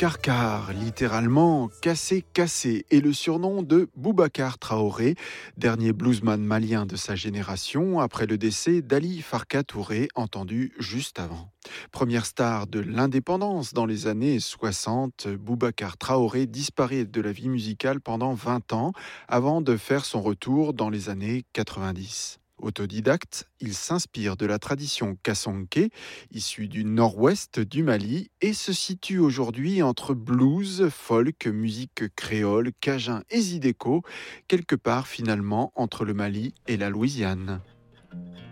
Karkar, littéralement cassé cassé, est le surnom de Boubacar Traoré, dernier bluesman malien de sa génération, après le décès d'Ali Farka Touré, entendu juste avant. Première star de l'indépendance dans les années 60, Boubacar Traoré disparaît de la vie musicale pendant 20 ans, avant de faire son retour dans les années 90. Autodidacte, il s'inspire de la tradition kassonké, issue du nord-ouest du Mali, et se situe aujourd'hui entre blues, folk, musique créole, cajun et zydeco, quelque part finalement entre le Mali et la Louisiane.